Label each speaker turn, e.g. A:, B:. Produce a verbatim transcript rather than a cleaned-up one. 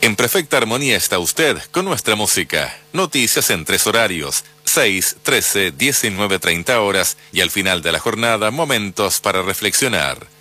A: En perfecta armonía está usted con nuestra música. Noticias en tres horarios, seis, trece, diecinueve, treinta horas y al final de la jornada momentos para reflexionar.